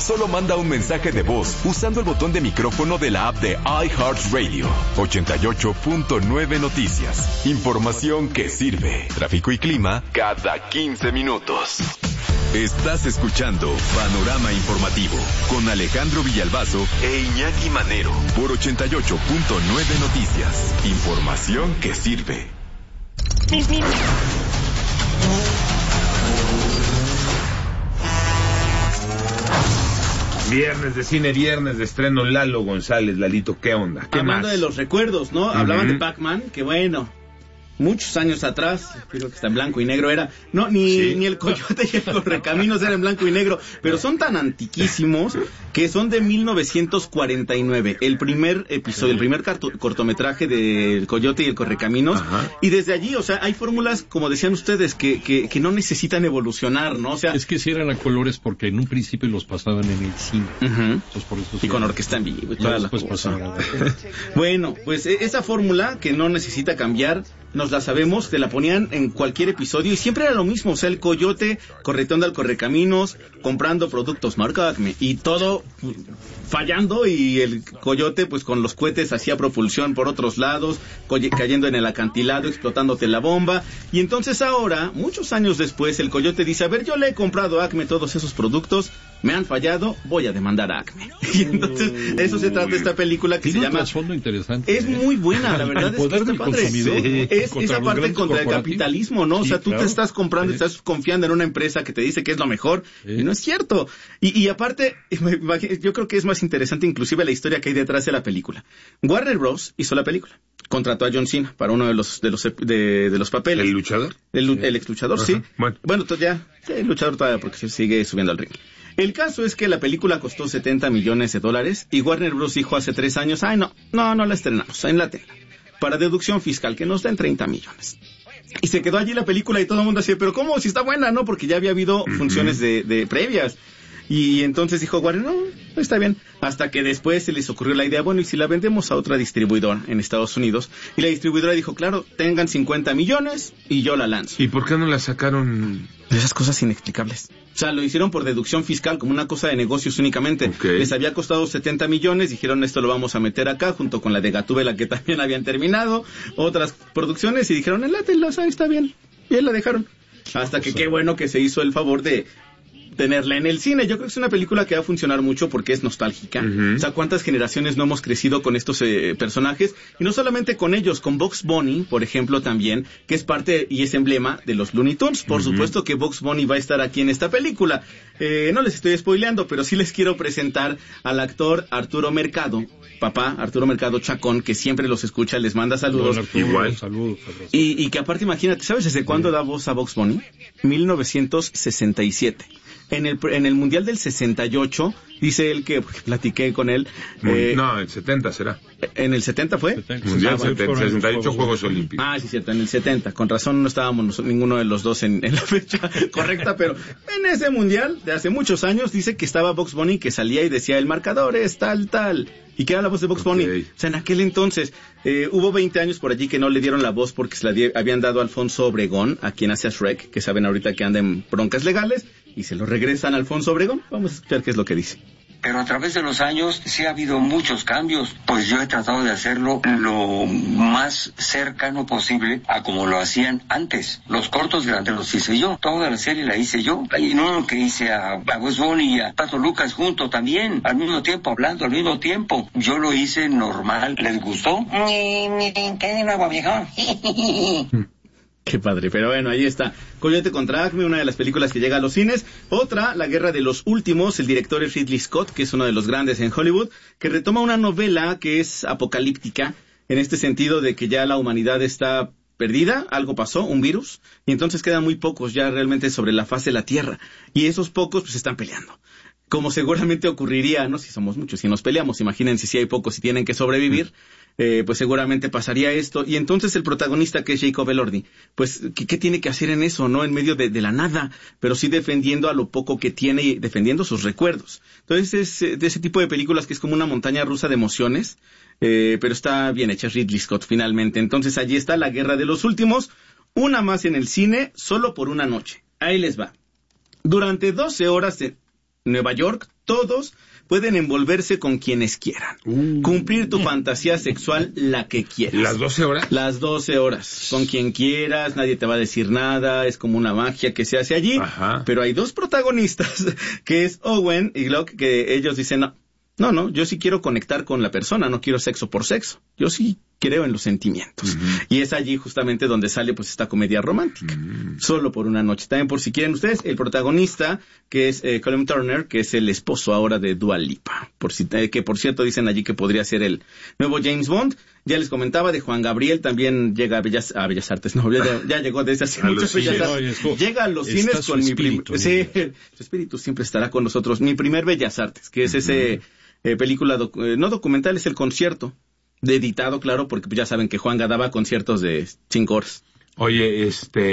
Solo manda un mensaje de voz usando el botón de micrófono de la app de iHeartRadio. 88.9 Noticias. Información que sirve. Tráfico y clima cada 15 minutos. Estás escuchando Panorama Informativo con Alejandro Villalbazo e Iñaki Manero por 88.9 Noticias. Información que sirve. Viernes de cine, viernes de estreno. Lalo González, Lalito, ¿qué onda? ¿Qué Hablando más? de los recuerdos, ¿no? Hablaban de Pac-Man, que bueno, muchos años atrás, creo que está en blanco y negro era, no, ni el Coyote y el Correcaminos era en blanco y negro, pero son tan antiquísimos que son de 1949, el primer episodio, el primer cortometraje del Coyote y el Correcaminos. Ajá. Y desde allí, o sea, hay fórmulas, como decían ustedes, que no necesitan evolucionar, ¿no? O sea, es que si eran a colores porque en un principio los pasaban en el cine. Entonces, por eso y con orquesta en vivo y toda la cosa. Bueno, pues esa fórmula que no necesita cambiar, nos la sabemos, te la ponían en cualquier episodio y siempre era lo mismo, o sea, el Coyote correteando al Correcaminos, comprando productos marca Acme y todo fallando, y el Coyote pues con los cohetes hacía propulsión por otros lados, cayendo en el acantilado, explotándote la bomba. Y entonces ahora, muchos años después, el Coyote dice, a ver, yo le he comprado a Acme todos esos productos, me han fallado, voy a demandar a Acme. Y entonces de eso se trata esta película que se llama... trasfondo interesante. Es muy buena, la verdad es que está padre. Es esa parte contra el capitalismo, ¿no? O sea, tú te estás comprando, estás confiando en una empresa que te dice que es lo mejor, y no es cierto. Y aparte, yo creo que es más interesante inclusive la historia que hay detrás de la película. Warner Bros. Hizo la película. Contrató a John Cena para uno de los papeles. ¿El luchador? El ex luchador, sí. Bueno, ya, el luchador todavía porque se sigue subiendo al ring. El caso es que la película costó $70 millones y Warner Bros. Dijo hace 3 años, no la estrenamos en la tela, para deducción fiscal, que nos den 30 millones. Y se quedó allí la película y todo el mundo decía, pero ¿cómo? Si está buena, ¿no? Porque ya había habido funciones de previas. Y entonces dijo Warner, no, está bien. Hasta que después se les ocurrió la idea, bueno, ¿y si la vendemos a otra distribuidora en Estados Unidos? Y la distribuidora dijo, claro, tengan 50 millones y yo la lanzo. ¿Y por qué no la sacaron? Esas cosas inexplicables. O sea, lo hicieron por deducción fiscal, como una cosa de negocios únicamente. Okay. Les había costado 70 millones, dijeron, esto lo vamos a meter acá, junto con la de Gatúbela, que también habían terminado, otras producciones, y dijeron, enlátenlas, ahí está bien. Y ahí la dejaron. Hasta que qué bueno que se hizo el favor de tenerla en el cine. Yo creo que es una película que va a funcionar mucho porque es nostálgica. O sea, cuántas generaciones no hemos crecido con estos personajes, y no solamente con ellos, con Bugs Bunny, por ejemplo, también, que es parte y es emblema de los Looney Tunes. Por supuesto que Bugs Bunny va a estar aquí en esta película. No les estoy spoileando, pero sí les quiero presentar al actor Arturo Mercado, papá Arturo Mercado Chacón, que siempre los escucha, les manda saludos. Igual. Saludos. Y que aparte, imagínate, ¿sabes desde cuándo da voz a Bugs Bunny? 1967. En el Mundial del 68, dice él que platiqué con él. No, el 70 será. ¿En el 70 fue? Mundial 68 Juegos Olímpicos. Sí, cierto, en el 70. Con razón no estábamos ninguno de los dos en la fecha correcta, pero en ese Mundial de hace muchos años dice que estaba Bugs Bunny, que salía y decía, el marcador es tal. ¿Y qué era la voz de Bugs Bunny? O sea, en aquel entonces, hubo 20 años por allí que no le dieron la voz porque se la habían dado a Alfonso Obregón, a quien hace a Shrek, que saben ahorita que anda en broncas legales, y se lo regresan a Alfonso Obregón. Vamos a escuchar qué es lo que dice. Pero a través de los años sí ha habido muchos cambios, pues yo he tratado de hacerlo lo más cercano posible a como lo hacían antes. Los cortos grandes los hice yo, toda la serie la hice yo, y no lo que hice a Bugs Bunny y a Pato Lucas junto también, al mismo tiempo, hablando al mismo tiempo. Yo lo hice normal. ¿Les gustó? ¿Qué de nuevo, viejo? Qué padre, pero bueno, ahí está. Coyote contra Acme, una de las películas que llega a los cines. Otra, La Guerra de los Últimos, el director es Ridley Scott, que es uno de los grandes en Hollywood, que retoma una novela que es apocalíptica, en este sentido de que ya la humanidad está perdida, algo pasó, un virus, y entonces quedan muy pocos ya realmente sobre la faz de la Tierra, y esos pocos pues están peleando. Como seguramente ocurriría, no si somos muchos, si nos peleamos, imagínense si hay pocos y tienen que sobrevivir, pues seguramente pasaría esto. Y entonces el protagonista, que es Jacob Elordi, pues ¿qué tiene que hacer en eso, no? En medio de la nada, pero sí defendiendo a lo poco que tiene y defendiendo sus recuerdos. Entonces es de ese tipo de películas que es como una montaña rusa de emociones, pero está bien hecha, Ridley Scott finalmente. Entonces allí está La Guerra de los Últimos, una más en el cine, solo por una noche. Ahí les va. Durante 12 horas Nueva York, todos pueden envolverse con quienes quieran. Cumplir tu fantasía sexual la que quieras. ¿Las 12 horas? Las 12 horas. Con quien quieras, nadie te va a decir nada, es como una magia que se hace allí. Ajá. Pero hay dos protagonistas, que es Owen y Glock, que ellos dicen, no, yo sí quiero conectar con la persona, no quiero sexo por sexo. Yo sí creo en los sentimientos. Y es allí justamente donde sale pues esta comedia romántica. Solo por una noche. También por si quieren ustedes, el protagonista, que es Colin Turner, que es el esposo ahora de Dua Lipa. Que por cierto dicen allí que podría ser el nuevo James Bond. Ya les comentaba de Juan Gabriel, también llega a Bellas Artes. No, ya llegó desde hace muchos Bellas Artes. Llega a los cines con mi primer... Sí, su espíritu siempre estará con nosotros. Mi primer Bellas Artes, que es ese película, no documental, es el concierto. De editado, claro, porque ya saben que Juanga daba conciertos de 5 horas. Oye,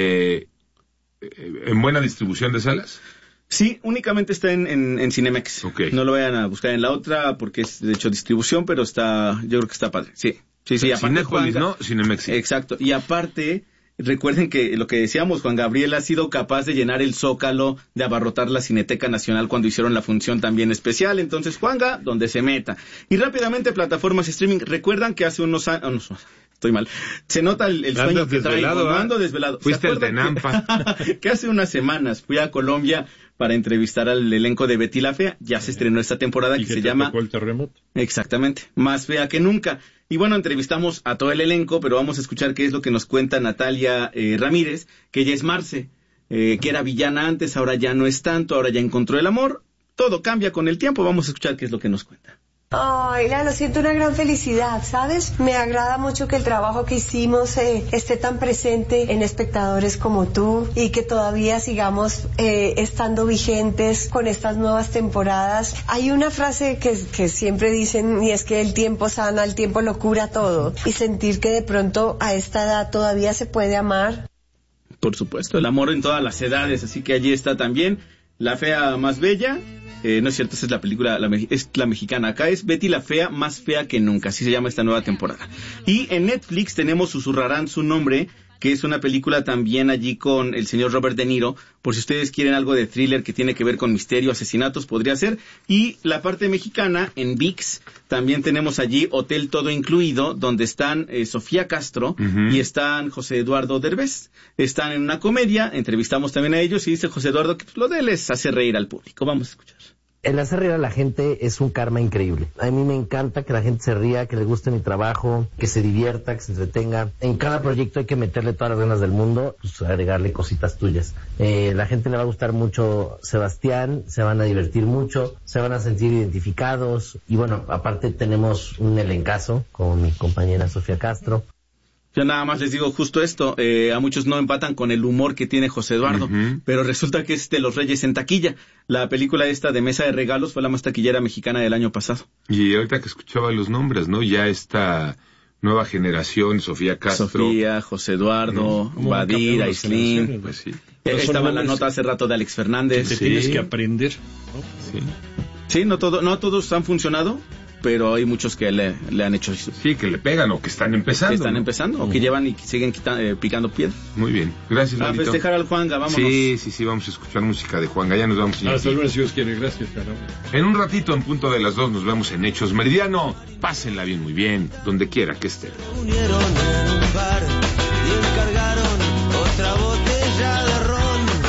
¿en buena distribución de salas? Sí, únicamente está en Cinemex. Okay. No lo vayan a buscar en la otra porque es de hecho distribución, pero yo creo que está padre. Sí. Aparte Cinépolis, ¿no? Cinemex. Exacto. Y aparte, recuerden que lo que decíamos, Juan Gabriel ha sido capaz de llenar el Zócalo, de abarrotar la Cineteca Nacional cuando hicieron la función también especial. Entonces, Juanga, donde se meta. Y rápidamente, plataformas streaming. Recuerdan que hace unos años... estoy mal. Se nota el sueño que traigo. Ando desvelado. Fuiste al Tenampa. Que hace unas semanas fui a Colombia para entrevistar al elenco de Betty la Fea. Ya se estrenó esta temporada que se llama... ¿Tocó el terremoto? Exactamente. Más fea que nunca. Y bueno, entrevistamos a todo el elenco, pero vamos a escuchar qué es lo que nos cuenta Natalia Ramírez, que ella es Marce, que era villana antes, ahora ya no es tanto, ahora ya encontró el amor. Todo cambia con el tiempo. Vamos a escuchar qué es lo que nos cuenta. Ay, Lalo, siento una gran felicidad, ¿sabes? Me agrada mucho que el trabajo que hicimos esté tan presente en espectadores como tú y que todavía sigamos estando vigentes con estas nuevas temporadas. Hay una frase que siempre dicen y es que el tiempo sana, el tiempo lo cura todo. Y sentir que de pronto a esta edad todavía se puede amar. Por supuesto, el amor en todas las edades, así que allí está también La Fea Más Bella. No es cierto, esa es la película, es la mexicana. Acá es Betty la Fea Más Fea que Nunca, así se llama esta nueva temporada. Y en Netflix tenemos Susurrarán Su Nombre, que es una película también allí con el señor Robert De Niro. Por si ustedes quieren algo de thriller que tiene que ver con misterio, asesinatos, podría ser. Y la parte mexicana, en ViX, también tenemos allí Hotel Todo Incluido, donde están Sofía Castro y están José Eduardo Derbez. Están en una comedia, entrevistamos también a ellos y dice José Eduardo que lo de él es hacer reír al público. Vamos a escuchar. El hacer reír a la gente es un karma increíble. A mí me encanta que la gente se ría, que le guste mi trabajo, que se divierta, que se entretenga. En cada proyecto hay que meterle todas las ganas del mundo, pues agregarle cositas tuyas. La gente le va a gustar mucho Sebastián, se van a divertir mucho, se van a sentir identificados. Y bueno, aparte tenemos un elencazo con mi compañera Sofía Castro. Yo nada más les digo justo esto, a muchos no empatan con el humor que tiene José Eduardo, pero resulta que es de los Reyes en taquilla. La película esta de Mesa de Regalos fue la más taquillera mexicana del año pasado. Y ahorita que escuchaba los nombres, ¿no? Ya esta nueva generación, Sofía Castro. Sofía, José Eduardo, Badir, Aislinn. Pues sí. Estaba la nota hace rato de Alex Fernández. Te tienes que aprender, ¿no? Sí, no todos han funcionado, pero hay muchos que le han hecho eso. Sí, que le pegan o que están empezando. Que están empezando o que llevan y siguen picando piedra. Muy bien, gracias, Lalito. A festejar al Juanga, vámonos. Sí, vamos a escuchar música de Juanga, ya nos vamos. Hasta luego, si Dios quiere, gracias, caramba. En un ratito, en punto de las 2, nos vemos en Hechos Meridiano. Pásenla bien, muy bien, donde quiera que estén. Se unieron en un bar y encargaron otra botella de ron.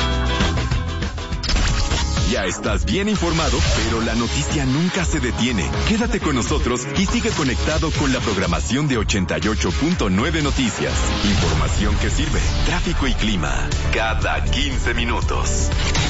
Ya estás bien informado, pero la noticia nunca se detiene. Quédate con nosotros y sigue conectado con la programación de 88.9 Noticias. Información que sirve, tráfico y clima, cada 15 minutos.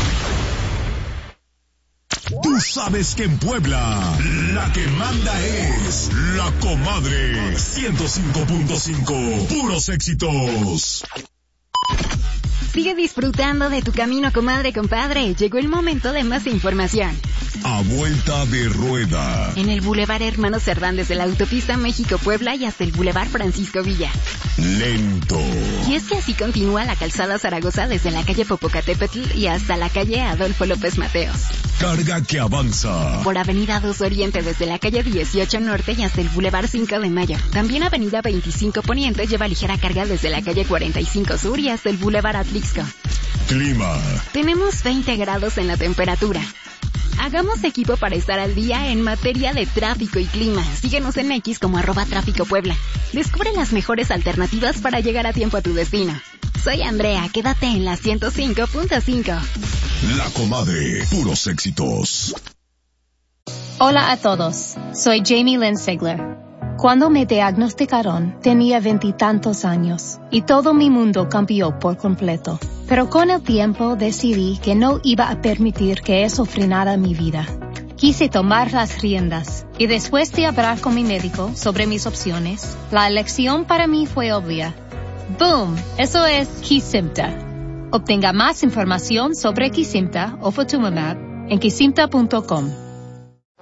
Tú sabes que en Puebla, la que manda es La Comadre 105.5. Puros éxitos. Sigue disfrutando de tu camino, comadre, compadre. Llegó el momento de más información. A vuelta de rueda. En el Boulevard Hermanos Cerdán, desde la autopista México-Puebla y hasta el Boulevard Francisco Villa. Lento. Y es que así continúa la calzada Zaragoza desde la calle Popocatépetl y hasta la calle Adolfo López Mateos. Carga que avanza. Por Avenida 2 Oriente desde la calle 18 Norte y hasta el Boulevard 5 de Mayo. También Avenida 25 Poniente lleva ligera carga desde la calle 45 Sur y hasta el Boulevard Atlixco. Clima. Tenemos 20 grados en la temperatura. Hagamos equipo para estar al día en materia de tráfico y clima. Síguenos en X como @tráficopuebla. Descubre las mejores alternativas para llegar a tiempo a tu destino. Soy Andrea, quédate en la 105.5. La Comadre, puros éxitos. Hola a todos, soy Jamie Lynn Sigler. Cuando me diagnosticaron, tenía 20 y tantos años y todo mi mundo cambió por completo. Pero con el tiempo decidí que no iba a permitir que eso frenara mi vida. Quise tomar las riendas y después de hablar con mi médico sobre mis opciones, la elección para mí fue obvia. ¡Boom! Eso es Kesimpta. Obtenga más información sobre Kesimpta o Ofatumumab en kesimpta.com.